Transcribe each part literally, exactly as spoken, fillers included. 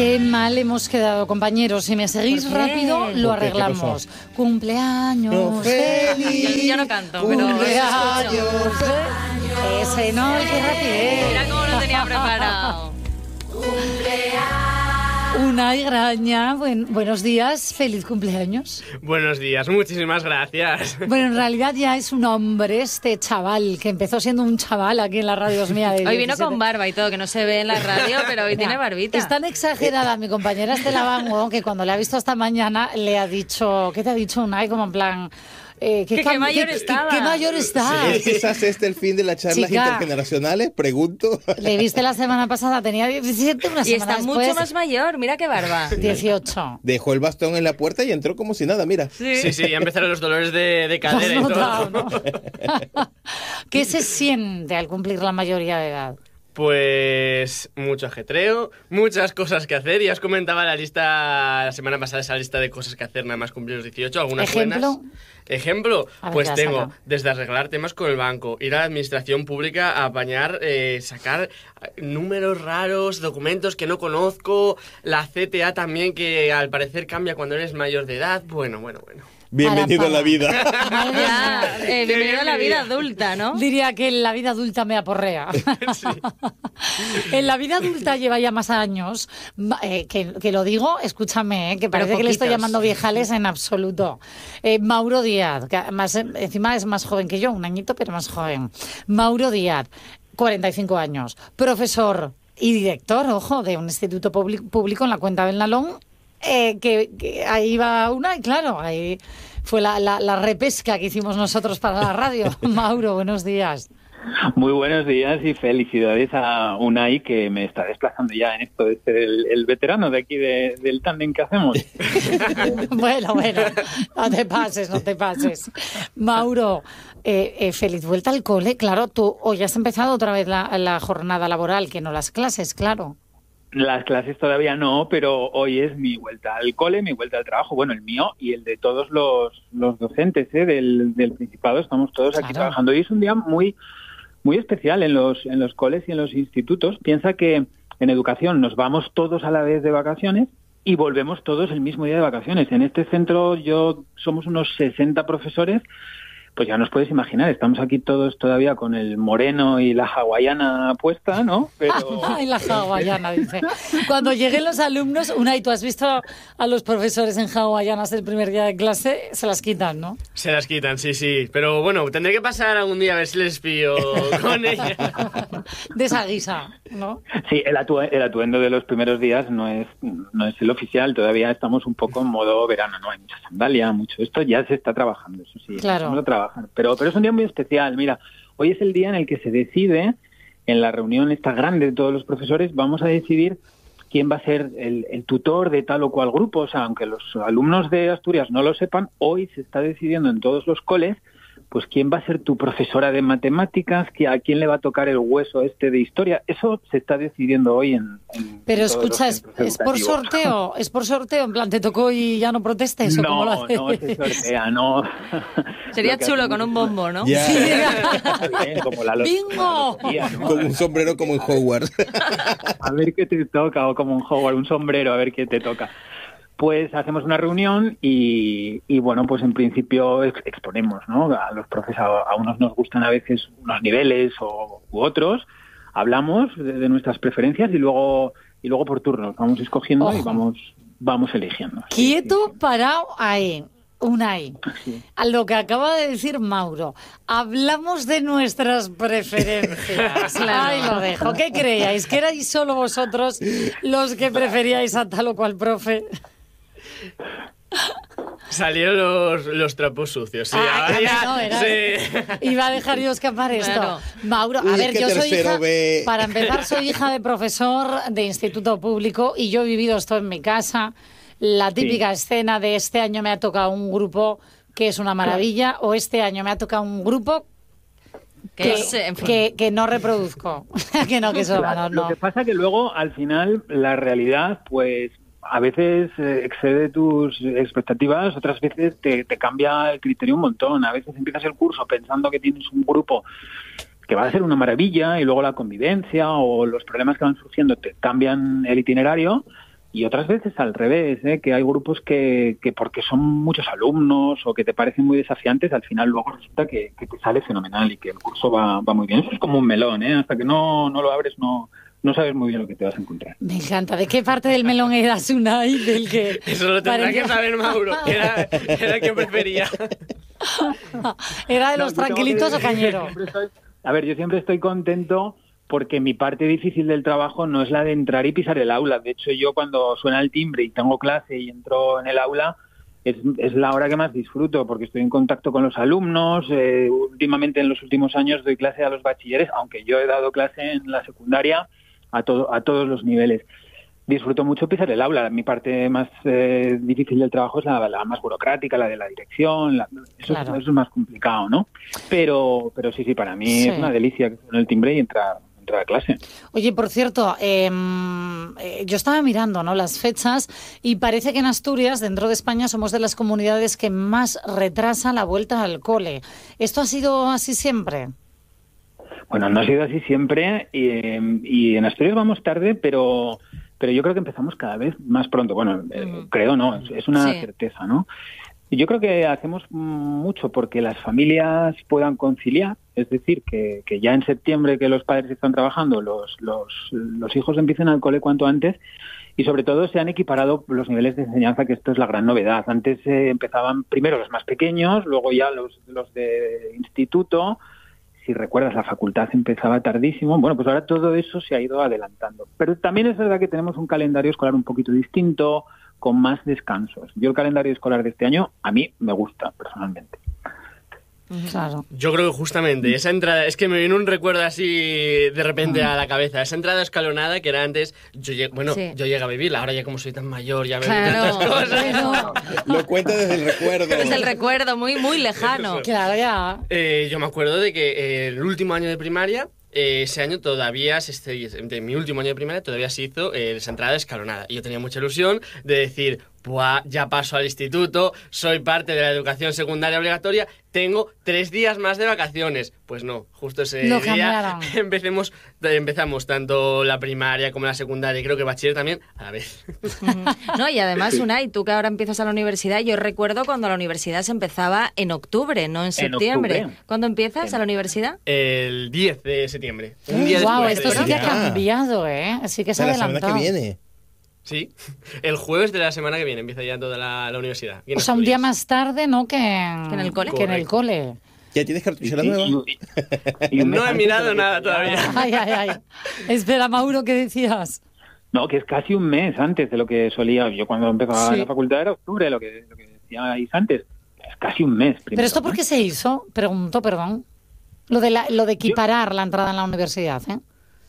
Qué mal hemos quedado, compañeros. Si me seguís ¿Por qué? rápido, lo ¿Por qué? ¿Qué arreglamos. pasó? Cumpleaños No, feliz. Yo, yo no canto, pero... Cumpleaños. Ese no, qué rapidez. Mira cómo lo tenía preparado. Unai Graña, buen, buenos días, feliz cumpleaños. Buenos días, muchísimas gracias. Bueno, en realidad ya es un hombre este chaval, que empezó siendo un chaval aquí en la radio mía. De Hoy vino diecisiete. con barba y todo, que no se ve en la radio, pero hoy tiene barbita. Es tan exagerada mi compañera Estela Bango que cuando le ha visto esta mañana le ha dicho, ¿qué te ha dicho Unai? Como en plan... Eh, Que qué cam- mayor qué- estaba. ¿Qué mayor está? ¿Es quizás este el fin de las charlas Chica. intergeneracionales? Pregunto. Le viste la semana pasada, tenía diecisiete, una Y semana está después, mucho más mayor, mira qué barba. dieciocho. Dejó el bastón en la puerta y entró como si nada, mira. Sí, sí, ya empezaron los dolores de, de ¿Lo has cadera y notado, todo. no? ¿Qué se siente al cumplir la mayoría de edad? Pues mucho ajetreo, muchas cosas que hacer. Ya os comentaba la lista, la semana pasada, esa lista de cosas que hacer nada más cumplir los dieciocho, algunas ¿Ejemplo? buenas. Ejemplo, A ver, pues ya tengo saca. desde arreglar temas con el banco, ir a la administración pública a apañar, eh, sacar números raros, documentos que no conozco, la C T A también que al parecer cambia cuando eres mayor de edad. Bueno, bueno, bueno. Bienvenido a la vida. Madre mía. Ya, eh, bienvenido a la vida adulta, ¿no? Diría que en la vida adulta me aporrea. En la vida adulta lleva ya más años, ma- eh, que, que lo digo, escúchame, eh, que Pero parece que le estoy poquitos. llamando viejales en absoluto. Eh, Mauro Díaz, que además, eh, encima es más joven que yo, un añito, pero más joven. Mauro Díaz, cuarenta y cinco años, profesor y director, ojo, de un instituto publi- público en la Cuenca del Nalón. Eh, que, que ahí va una, y claro, ahí fue la, la, la repesca que hicimos nosotros para la radio. Mauro, buenos días. Muy buenos días y felicidades a Unai, que me está desplazando ya en esto de ser el, el veterano de aquí de, del tándem que hacemos. Bueno, bueno, no te pases, no te pases. Mauro, eh, eh, feliz vuelta al cole. Claro, tú hoy has empezado otra vez la, la jornada laboral, que no las clases, claro. Las clases todavía no, pero hoy es mi vuelta al cole, mi vuelta al trabajo, bueno, el mío y el de todos los, los docentes ¿eh? del, del Principado. Estamos todos aquí Claro. trabajando y es un día muy, muy especial en los, en los coles y en los institutos. Piensa que en educación nos vamos todos a la vez de vacaciones y volvemos todos el mismo día de vacaciones. En este centro yo somos unos sesenta profesores. Pues ya nos puedes imaginar, estamos aquí todos todavía con el moreno y la hawaiana puesta, ¿no? Pero Ay, la hawaiana, dice. Cuando lleguen los alumnos, Unai, tú has visto a los profesores en hawaianas el primer día de clase, se las quitan, ¿no? Se las quitan, sí, sí. Pero bueno, tendré que pasar algún día a ver si les pillo con ella. De esa guisa, ¿no? sí, el, atue- el atuendo de los primeros días no es no es el oficial, todavía estamos un poco en modo verano, ¿no? Hay mucha sandalia, mucho esto, ya se está trabajando, eso sí, Claro. vamos a trabajar. Pero, pero es un día muy especial, mira, hoy es el día en el que se decide, en la reunión esta grande de todos los profesores, vamos a decidir quién va a ser el, el tutor de tal o cual grupo. O sea, aunque los alumnos de Asturias no lo sepan, hoy se está decidiendo en todos los coles pues quién va a ser tu profesora de matemáticas, que a quién le va a tocar el hueso este de historia. Eso se está decidiendo hoy en, en Pero todos escucha, los ¿es, centros es por educativos. sorteo? ¿Es por sorteo? En plan, ¿te tocó y ya no protestes? ¿O cómo lo No, haces? no se sortea, no. Sería Lo que chulo hacemos con un es- bombo, ¿no? Ya. Bien, como la lo- ¡Bingo! la lotería, ¿no? Con un sombrero como en Hogwarts. A ver qué te toca, o como un Howard, un sombrero, a ver qué te toca. Pues hacemos una reunión y, y bueno, pues en principio ex- exponemos, ¿no? A los profes, a, a unos nos gustan a veces unos niveles o, u otros, hablamos de, de nuestras preferencias y luego y luego por turnos vamos escogiendo Ojo. y vamos vamos eligiendo. Sí, Quieto, sí, sí. parado, ahí. Unai, Sí. a lo que acaba de decir Mauro, hablamos de nuestras preferencias. Ahí lo dejo. ¿Qué creíais? ¿Que erais solo vosotros los que preferíais a tal o cual profe? Salieron los, los trapos sucios, sí. Ah, ahora ya- no, era- sí. Iba a dejar yo escapar esto. Claro. Mauro, a Uy, ver, es que yo soy tercero hija, B. para empezar, soy hija de profesor de instituto público y yo he vivido esto en mi casa. La típica escena de este año me ha tocado un grupo que es una maravilla o este año me ha tocado un grupo Que que, es, en fin. que, que no reproduzco. Que no, que eso Claro, no, Lo no. que pasa que luego, al final, la realidad, pues, a veces eh, excede tus expectativas, otras veces te, te cambia el criterio un montón. A veces empiezas el curso pensando que tienes un grupo que va a ser una maravilla y luego la convivencia o los problemas que van surgiendo te cambian el itinerario Y otras veces al revés, ¿eh? Que hay grupos que, que porque son muchos alumnos o que te parecen muy desafiantes, al final luego resulta que, que te sale fenomenal y que el curso va, va muy bien. Eso es como un melón, ¿eh? Hasta que no, no lo abres no, no sabes muy bien lo que te vas a encontrar. Me encanta. ¿De qué parte del melón eras, Unai? Del que Eso lo tendrá parecía- que saber Mauro. Era, era el que prefería. ¿Era de No, los yo tengo tranquilitos que o decir que cañero? siempre estoy- A ver, yo siempre estoy contento porque mi parte difícil del trabajo no es la de entrar y pisar el aula. De hecho, yo cuando suena el timbre y tengo clase y entro en el aula, es, es la hora que más disfruto porque estoy en contacto con los alumnos. Eh, últimamente, en los últimos años, doy clase a los bachilleres, aunque yo he dado clase en la secundaria a, todo, a todos los niveles. Disfruto mucho pisar el aula. Mi parte más eh, difícil del trabajo es la, la más burocrática, la de la dirección. La, eso, Claro. es, eso es más complicado, ¿no? Pero, pero sí, sí, para mí Sí. es una delicia que suene el timbre y entrar, entrar a clase. Oye, por cierto, eh, eh, yo estaba mirando, ¿no?, las fechas y parece que en Asturias, dentro de España, somos de las comunidades que más retrasa la vuelta al cole. ¿Esto ha sido así siempre? Bueno, no ha sido así siempre y, eh, y en Asturias vamos tarde, pero pero yo creo que empezamos cada vez más pronto. Bueno, eh, Mm. creo no, es, es una Sí. certeza, ¿no? Y yo creo que hacemos mucho porque las familias puedan conciliar, es decir, que, que ya en septiembre que los padres están trabajando, los, los, los hijos empiecen al cole cuanto antes y sobre todo se han equiparado los niveles de enseñanza, que esto es la gran novedad. Antes eh, empezaban primero los más pequeños, luego ya los, los de instituto. Si recuerdas, la facultad empezaba tardísimo. Bueno, pues ahora todo eso se ha ido adelantando. Pero también es verdad que tenemos un calendario escolar un poquito distinto, con más descansos. Yo el calendario escolar de este año, a mí me gusta, personalmente. Claro. Yo creo que justamente esa entrada, es que me viene un recuerdo así de repente a la cabeza, esa entrada escalonada que era antes, yo lleg- bueno, Sí. yo llegué a vivirla, ahora ya como soy tan mayor, ya me Claro, bueno, Lo cuenta desde el recuerdo. es el recuerdo muy, muy lejano. Claro, ya. Eh, yo me acuerdo de que eh, el último año de primaria, eh, ese año todavía, se, este- de mi último año de primaria, todavía se hizo eh, esa entrada escalonada. Y yo tenía mucha ilusión de decir, Buah, ya paso al instituto, soy parte de la educación secundaria obligatoria, tengo tres días más de vacaciones. Pues no, justo ese Lo día cambiaron. empecemos, empezamos tanto la primaria como la secundaria y creo que el bachiller también a la vez. No, y además, Unai, tú que ahora empiezas a la universidad, yo recuerdo cuando la universidad se empezaba en octubre, no en septiembre. octubre. ¿Cuándo empiezas a la universidad? El diez de septiembre. Un día Wow, después esto de- sí que ha Ya. cambiado, ¿eh? Sí que se ha Para la semana adelantado. que viene. Sí, el jueves de la semana que viene empieza ya toda la, la universidad. aquí en O sea, un día Asturias. más tarde, ¿no?, que, Que en el cole. que en el cole. ¿Ya tienes cartuchera Y- nueva? y- y un mes No he antes mirado de que nada ya- todavía. Ay, ay, ay. Espera, Mauro, ¿qué decías? No, que es casi un mes antes de lo que solía. Yo cuando empezaba Sí. la facultad era octubre, lo que, lo que decíais antes. Es casi un mes. Primero, ¿Pero esto por ¿no? qué se hizo? Pregunto, perdón. Lo de, la, lo de equiparar la entrada en la universidad, ¿eh?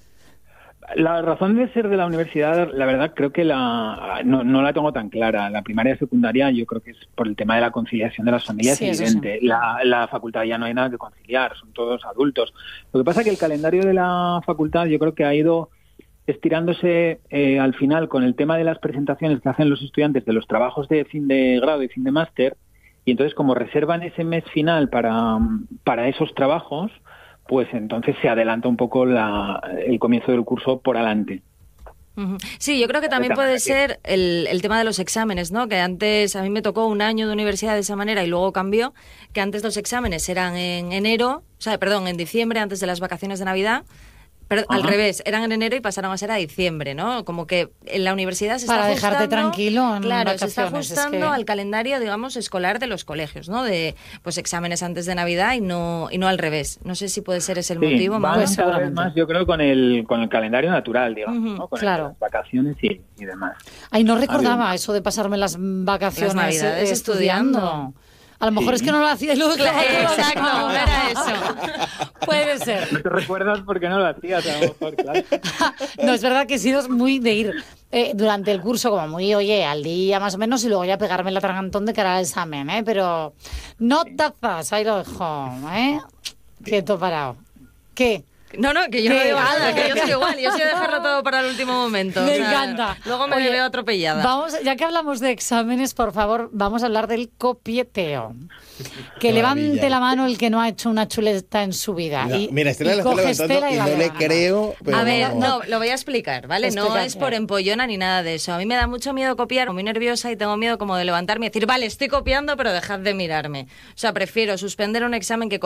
La razón de ser de la universidad, la verdad, creo que la no, no la tengo tan clara. La primaria y secundaria yo creo que es por el tema de la conciliación de las familias, Sí, eso evidente. La, la facultad ya no hay nada que conciliar, son todos adultos. Lo que pasa es que el calendario de la facultad yo creo que ha ido estirándose eh, al final con el tema de las presentaciones que hacen los estudiantes de los trabajos de fin de grado y fin de máster, y entonces como reservan ese mes final para, para esos trabajos, pues entonces se adelanta un poco la, el comienzo del curso por adelante. Ujú. Sí, yo creo que también puede ser el, el tema de los exámenes, ¿no? Que antes a mí me tocó un año de universidad de esa manera y luego cambió, que antes los exámenes eran en enero, o sea, perdón, en diciembre, antes de las vacaciones de Navidad. Pero al Ajá. revés, eran en enero y pasaron a ser a diciembre, ¿no? Como que en la universidad se Para está dejarte ajustando... tranquilo en Claro, se está vacaciones, es ajustando que- al calendario, digamos, escolar de los colegios, ¿no? De, pues, exámenes antes de Navidad y no y no al revés. No sé si puede ser ese el Sí, motivo, van Mauro. Pues cada vez seguramente. más, yo creo, con el, con el calendario natural, digamos, Ujú, ¿no? Con el claro. de las vacaciones y, y demás. Ay, no recordaba eso de pasarme las vacaciones Las Navidades eh, estudiando. estudiando. A lo mejor Sí. es que no lo hacía y luego Claro, dejaba todo exacto, pasado. era eso. Puede ser. No te recuerdas porque no lo hacías, a lo mejor, claro. No, es verdad que he sido muy de ir eh, durante el curso, como muy, oye, al día más o menos, y luego ya pegarme el atragantón de cara al examen, ¿eh? Pero no tazas, ahí lo dejo, ¿eh? Quieto parado. ¿Qué? No, no, que yo no Que- digo nada, que yo que- soy igual, yo soy de dejarlo todo para el último momento. Me o sea, encanta. Luego me Oye, veo atropellada. Vamos, ya que hablamos de exámenes, por favor, vamos a hablar del copieteo. Que Qué levante maravilla. la mano el que no ha hecho una chuleta en su vida. No, Y- mira, Estela y la está coge levantando Estela y la no le levanta. creo, pero A ver, vamos. no, lo voy a explicar, ¿vale? No Explícate. es por empollona ni nada de eso. A mí me da mucho miedo copiar, muy nerviosa y tengo miedo como de levantarme y decir, vale, estoy copiando, pero dejad de mirarme. O sea, prefiero suspender un examen que